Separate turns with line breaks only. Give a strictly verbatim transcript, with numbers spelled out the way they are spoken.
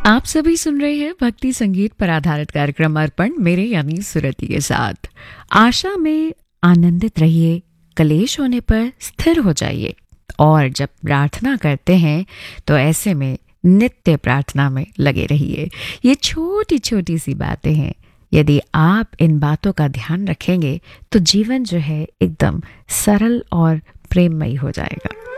आप सभी सुन रहे हैं भक्ति संगीत पर आधारित कार्यक्रम अर्पण, मेरे यानी सुरति के साथ। आशा में आनंदित रहिए, कलेश होने पर स्थिर हो जाइए और जब प्रार्थना करते हैं तो ऐसे में नित्य प्रार्थना में लगे रहिए। ये छोटी छोटी सी बातें हैं, यदि आप इन बातों का ध्यान रखेंगे तो जीवन जो है एकदम सरल और प्रेममयी हो जाएगा।